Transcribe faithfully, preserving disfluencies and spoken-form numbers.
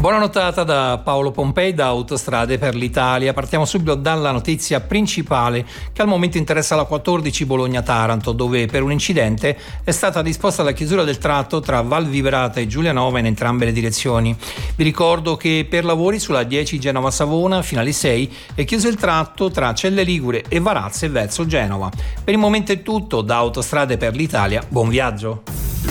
Buona notata da Paolo Pompei da Autostrade per l'Italia. Partiamo subito dalla notizia principale che al momento interessa la quattordici Bologna-Taranto, dove per un incidente è stata disposta la chiusura del tratto tra Val Viverata e Giulianova in entrambe le direzioni. Vi ricordo che per lavori sulla dieci Genova-Savona fino alle sei è chiuso il tratto tra Celle Ligure e Varazze verso Genova. Per il momento è tutto, da Autostrade per l'Italia, buon viaggio.